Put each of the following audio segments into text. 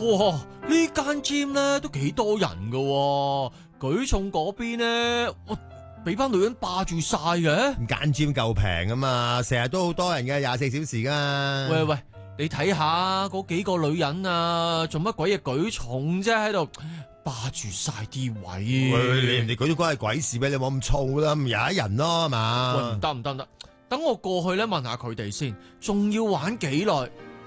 哇！呢間 gym 咧都幾多人噶喎，舉重嗰邊咧，我俾班女人霸住晒嘅。 間 gym 夠平啊嘛，成日都好多人嘅，24小時噶。 喂喂，你睇下嗰幾個女人啊，做乜鬼嘢舉重啫？喺度霸住晒啲位。 喂，你人哋舉咗關係鬼事咩？你冇咁燥啦，咁有一人咯，係嘛？ 喂，唔得唔得唔得，等我過去咧問下佢哋先，仲要玩幾耐？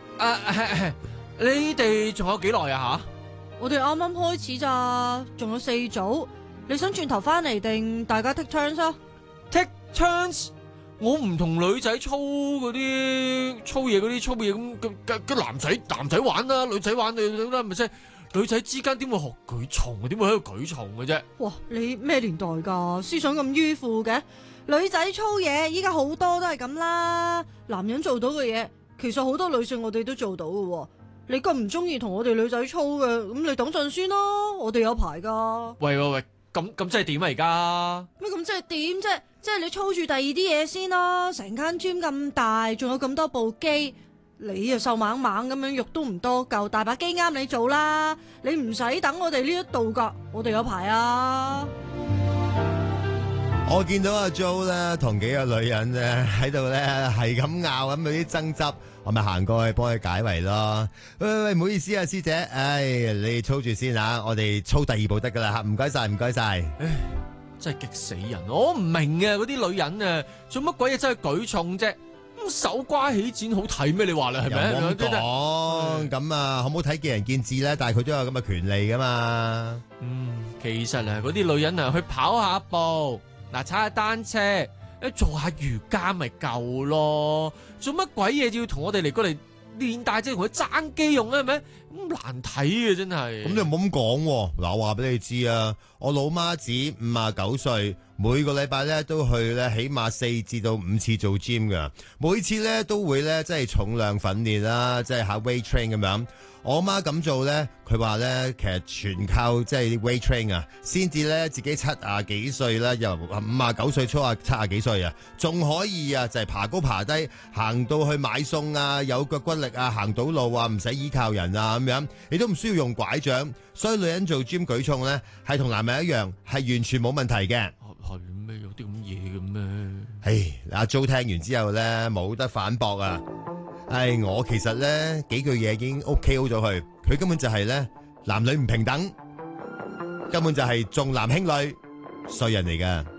你哋仲有幾耐啊？ 我哋啱啱開始咋，仲有4組。你想轉頭翻嚟定大家 take turns 啊 ？Take turns， 我唔同女仔操嗰啲操嘢咁男仔玩啦，女仔玩你啦，係咪先？女仔之間點會學舉重啊？點會喺度舉重嘅啫？ 哇！你咩年代噶？思想咁迂腐嘅？女仔操嘢依家好多都係咁啦，男人做到嘅嘢，其實好多女性我哋都做到嘅。你咁唔中意同我哋女仔操嘅，咁你等陣先咯，我哋有排噶。 喂，咁即係點啊？而家咩咁即係點啫？即係你操住第二啲嘢先咯。成間 gym 咁大，仲有咁多部機，你又瘦猛猛咁樣，肉都唔多夠，大把機啱你做啦。你唔使等我哋呢一度噶，我哋有排啊。 我見到阿 Jo 咧同幾個女人咧喺度咧係咁拗咁有啲爭執，我咪行過去幫佢解圍咯。喂，唔好意思啊，師姐，你操住先啊，我哋操第2步得噶啦吓，唔該晒，唔該晒。 唉，真係激死人！我唔明啊，嗰啲女人啊，做乜鬼嘢真係舉重啫？咁手瓜起剪好睇咩？你話啦，係咪？ 又咁講，咁啊，可唔可以睇見仁見智咧？但係佢都有咁嘅權利噶嘛。 其實啊，嗰啲女人啊，去跑下步。嗱，踩下單車，做下瑜伽咪夠咯，做乜鬼嘢要同我哋嚟過嚟練大隻同佢爭肌用咧？係咪咁難睇嘅真係？ 咁你唔好咁講，嗱，我話俾你知啊，我老媽子59歲，每個禮拜咧都去咧起碼4至到5次做 gym 噶，每次咧都會咧即係重量訓練啦，即係下 weight train 咁樣。我媽咁做咧，佢話咧其實全靠即係 weight train 啊，先至咧自己70幾歲啦，由59歲操下70幾歲啊，仲可以啊就係爬高爬低，行到去買餸啊，有腳骨力啊，行到路啊，唔使依靠人啊咁樣，你都唔需要用拐杖，所以女人做 gym 舉重咧係同男人一樣，係完全冇問題嘅。 係咩？有啲咁嘢嘅咩？ 阿 Jo 聽完之後咧冇得反駁啊！我其實咧幾句嘢已經 OK 好咗佢，佢根本就係咧男女唔平等，根本就係重男輕女，衰人嚟噶。